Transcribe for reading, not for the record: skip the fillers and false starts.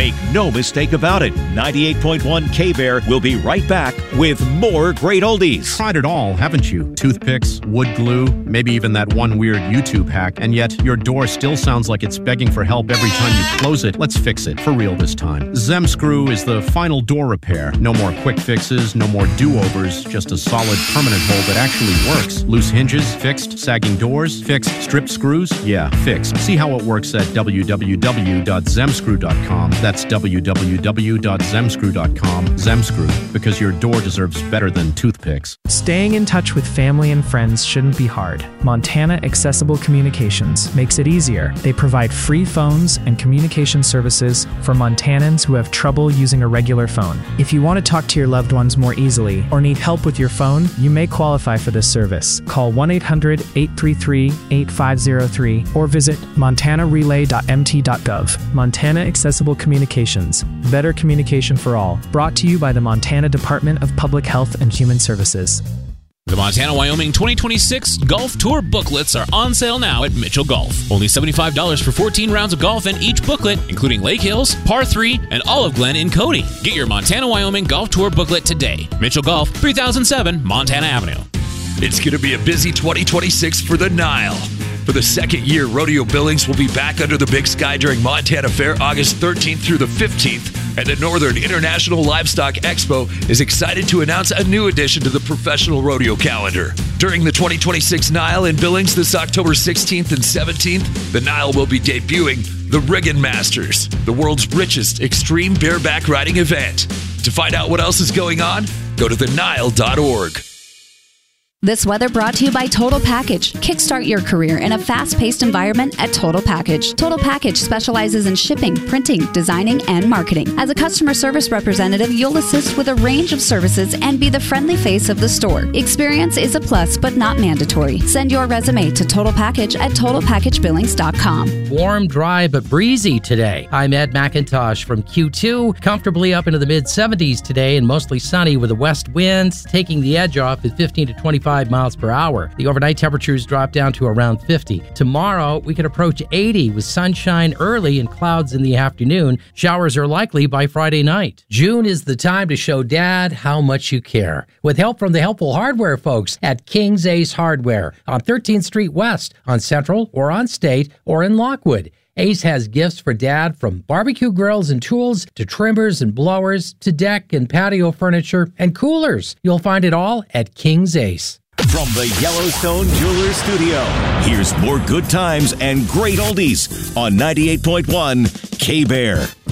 Make no mistake about it. 98.1 K-Bear will be right back with more great oldies. Tried it all, haven't you? Toothpicks, wood glue, maybe even that one weird YouTube hack, and yet your door still sounds like it's begging for help every time you close it. Let's fix it, for real this time. Zemscrew is the final door repair. No more quick fixes, no more do-overs, just a solid permanent hole that actually works. Loose hinges, fixed. Sagging doors, fixed. Stripped screws, yeah, fixed. See how it works at www.zemscrew.com. That's www.zemscrew.com. Zemscrew, because your door deserves better than toothpicks. Staying in touch with family and friends shouldn't be hard. Montana Accessible Communications makes it easier. They provide free phones and communication services for Montanans who have trouble using a regular phone. If you want to talk to your loved ones more easily or need help with your phone, you may qualify for this service. Call 1-800-833-8503 or visit montanarelay.mt.gov. Montana Accessible Communications. Better communication for all. Brought to you by the Montana Department of Public Health and Human Services. The Montana-Wyoming 2026 Golf Tour booklets are on sale now at Mitchell Golf. Only $75 for 14 rounds of golf and each booklet, including Lake Hills, Par 3, and Olive Glen in Cody. Get your Montana-Wyoming Golf Tour booklet today. Mitchell Golf, 3007 Montana Avenue. It's going to be a busy 2026 for the Nile. For the second year, Rodeo Billings will be back under the Big Sky during Montana Fair August 13th through the 15th. And the Northern International Livestock Expo is excited to announce a new addition to the professional rodeo calendar. During the 2026 Nile in Billings this October 16th and 17th, the Nile will be debuting the Riggin Masters, the world's richest extreme bareback riding event. To find out what else is going on, go to thenile.org. This weather brought to you by Total Package. Kickstart your career in a fast-paced environment at Total Package. Total Package specializes in shipping, printing, designing, and marketing. As a customer service representative, you'll assist with a range of services and be the friendly face of the store. Experience is a plus, but not mandatory. Send your resume to Total Package at TotalPackageBillings.com. Warm, dry, but breezy today. I'm Ed McIntosh from Q2. Comfortably up into the mid-70s today and mostly sunny with the west winds taking the edge off at 15 to 25 miles per hour. The overnight temperatures drop down to around 50. Tomorrow, we could approach 80 with sunshine early and clouds in the afternoon. Showers are likely by Friday night. June is the time to show Dad how much you care. With help from the helpful hardware folks at King's Ace Hardware on 13th Street West, on Central or on State or in Lockwood. Ace has gifts for Dad, from barbecue grills and tools to trimmers and blowers to deck and patio furniture and coolers. You'll find it all at King's Ace. From the Yellowstone Jewelers Studio, here's more good times and great oldies on 98.1 K-Bear.